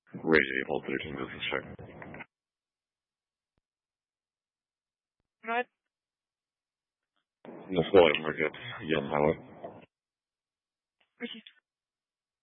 Radio Hold 13, this is Chuck. What? The Floyd Market, Yellow Highway. Received.